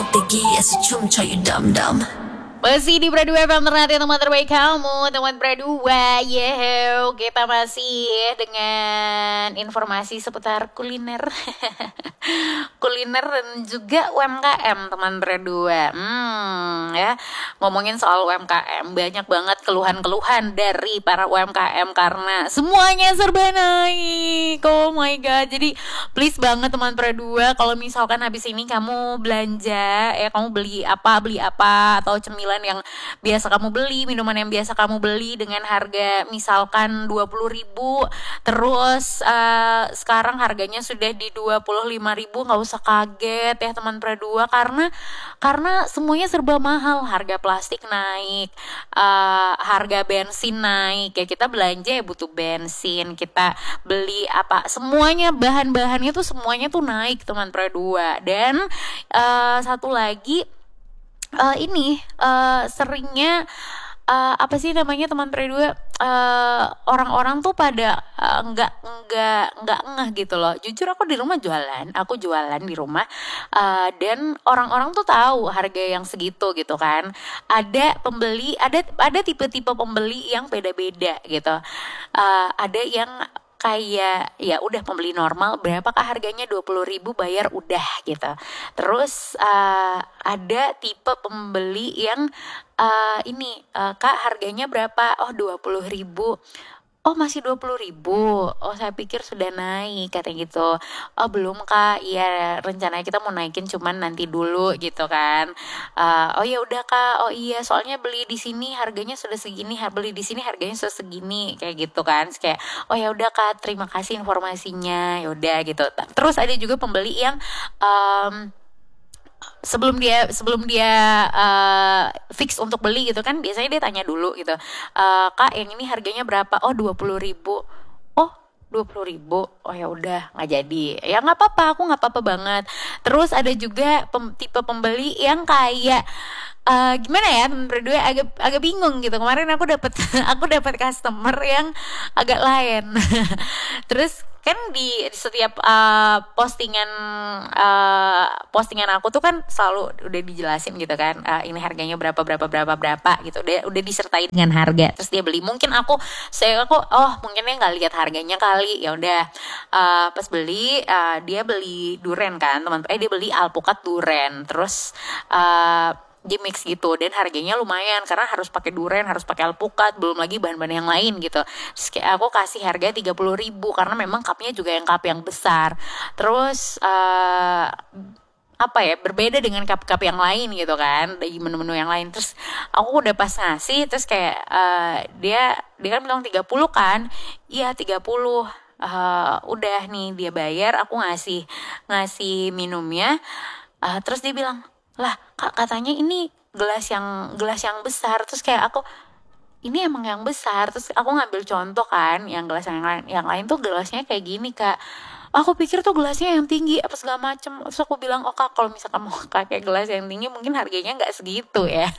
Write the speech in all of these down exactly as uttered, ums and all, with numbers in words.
막대기에서 춤춰요 덤덤. Masih di Bradua F M Ternate, teman terbaik kamu, teman Bradua. Yeah, kita masih dengan informasi seputar kuliner, kuliner dan juga U M K M, teman Bradua. Hmm, ya ngomongin soal U M K M, banyak banget keluhan-keluhan dari para U M K M karena semuanya serba naik. Oh my god, jadi please banget teman Bradua, kalau misalkan habis ini kamu belanja, ya kamu beli apa beli apa atau cemilan yang biasa kamu beli, minuman yang biasa kamu beli dengan harga misalkan dua puluh ribu, terus uh, sekarang harganya sudah di dua puluh lima ribu, gak usah kaget ya teman Pradua, karena karena semuanya serba mahal, harga plastik naik, uh, harga bensin naik, ya kita belanja ya butuh bensin, kita beli apa, semuanya bahan-bahannya tuh semuanya tuh naik teman Pradua. Dan uh, satu lagi, Uh, ini uh, seringnya uh, apa sih namanya teman Pradua, uh, orang-orang tuh pada uh, nggak nggak nggak ngeh gitu loh. Jujur aku di rumah jualan, aku jualan di rumah, uh, dan orang-orang tuh tahu harga yang segitu gitu kan. Ada pembeli, ada ada tipe-tipe pembeli yang beda-beda gitu. Uh, ada yang kayak ya udah pembeli normal, berapakah harganya, dua puluh ribu bayar udah gitu. Terus uh, ada tipe pembeli yang uh, ini uh, Kak harganya berapa? Oh dua puluh ribu. Oh masih dua puluh ribu. Oh saya pikir sudah naik, katanya gitu. Oh belum Kak, iya rencananya kita mau naikin cuman nanti dulu gitu kan. Uh, oh ya udah Kak, oh iya soalnya beli di sini harganya sudah segini, beli di sini harganya sudah segini, kayak gitu kan. Terus kayak oh ya udah Kak, terima kasih informasinya, ya udah gitu. Terus ada juga pembeli yang um, sebelum dia sebelum dia uh, fix untuk beli gitu kan, biasanya dia tanya dulu gitu, uh, Kak yang ini harganya berapa? Oh dua puluh ribu. Oh dua puluh ribu. Oh ya udah nggak jadi, ya nggak apa-apa, aku nggak apa-apa banget. Terus ada juga pem, tipe pembeli yang kayak uh, gimana ya, berdua agak agak bingung gitu. Kemarin aku dapat aku dapat customer yang agak lain. Terus kan di, di setiap uh, postingan uh, postingan aku tuh kan selalu udah dijelasin gitu kan, uh, ini harganya berapa berapa berapa berapa gitu, udah udah disertai dengan harga. Terus dia beli, mungkin aku saya aku oh mungkin dia nggak lihat harganya kali, ya udah uh, pas beli, uh, dia beli duren kan teman, eh dia beli alpukat duren, terus uh, di mix gitu, dan harganya lumayan karena harus pakai duren, harus pakai alpukat, belum lagi bahan-bahan yang lain gitu. Terus kayak aku kasih harga tiga puluh ribu karena memang cupnya juga yang cup yang besar. Terus uh, apa ya, berbeda dengan cup-cup yang lain gitu kan, dari menu-menu yang lain. Terus aku udah pas ngasih, terus kayak uh, dia dia kan bilang tiga puluh kan, iya tiga puluh. Uh, udah nih dia bayar, aku ngasih ngasih minumnya, uh, terus dia bilang, lah Kak katanya ini gelas yang gelas yang besar. Terus kayak aku, ini emang yang besar. Terus aku ngambil contoh kan, yang gelas yang lain, yang lain tuh gelasnya kayak gini Kak, aku pikir tuh gelasnya yang tinggi apa segala macem. Terus aku bilang, oh Kak kalau misalkan mau pakai gelas yang tinggi mungkin harganya gak segitu ya.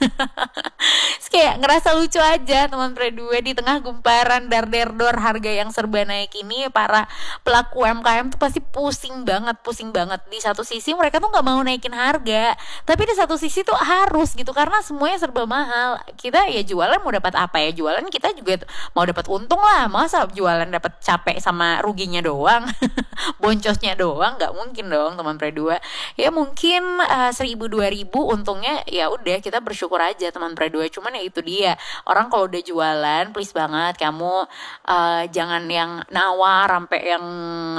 Terus kayak ngerasa lucu aja teman Pradua, di tengah gumparan dar-der-dor harga yang serba naik ini, para pelaku U M K M tuh pasti pusing banget, pusing banget. Di satu sisi mereka tuh gak mau naikin harga, tapi di satu sisi tuh harus gitu, karena semuanya serba mahal. Kita ya jualan mau dapat apa ya, jualan kita juga mau dapat untung lah, masa jualan dapat capek sama ruginya doang. Boncosnya doang, nggak mungkin dong teman Pradua. Ya mungkin uh, seribu dua ribu untungnya, ya udah kita bersyukur aja teman Pradua. Cuman ya itu dia, orang kalau udah jualan please banget kamu uh, jangan yang nawar sampai yang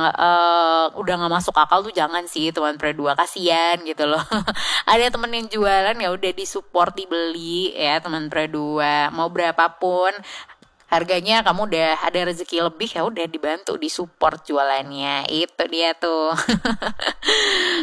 uh, udah nggak masuk akal tuh, jangan sih teman Pradua, kasian gitu loh. Ada temen yang jualan ya udah disupport, dibeli ya teman Pradua, mau berapapun harganya kamu udah ada rezeki lebih, ya udah dibantu, disupport jualannya. Itu dia tuh.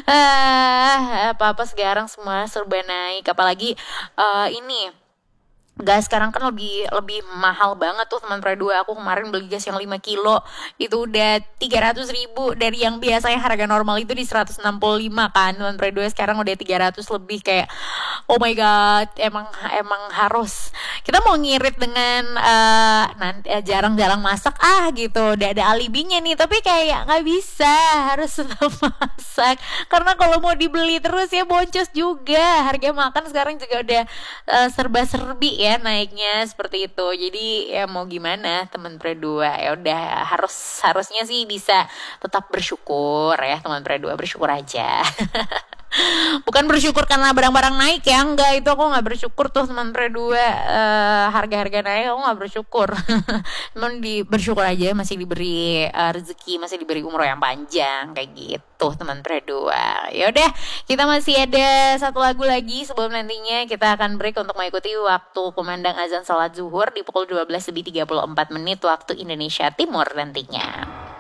ah, apa-apa sekarang semua serba naik, apalagi uh, ini Gas sekarang kan lebih lebih mahal banget tuh teman Pradua. Aku kemarin beli gas yang lima kilo itu udah tiga ratus ribu, dari yang biasanya harga normal itu di seratus enam puluh lima kan teman Pradua, sekarang udah tiga ratus lebih. Kayak oh my god, emang emang harus kita mau ngirit dengan uh, nanti uh, jarang-jarang masak ah gitu, udah ada alibinya nih, tapi kayak nggak bisa, harus tetap masak karena kalau mau dibeli terus ya boncos juga. Harga makan sekarang juga udah uh, serba-serbi ya naiknya seperti itu. Jadi ya mau gimana teman Pradua, ya udah harus harusnya sih bisa tetap bersyukur ya teman Pradua, bersyukur aja. Bukan bersyukur karena barang-barang naik ya, enggak, itu aku nggak bersyukur tuh teman Pradua. Uh, harga-harga naik aku nggak bersyukur. Cuman di bersyukur aja masih diberi uh, rezeki, masih diberi umur yang panjang kayak gitu teman Pradua. Ya udah, kita masih ada satu lagu lagi sebelum nantinya kita akan break untuk mengikuti waktu kumandang azan salat zuhur di pukul dua belas lebih tiga puluh empat menit waktu Indonesia Timur nantinya.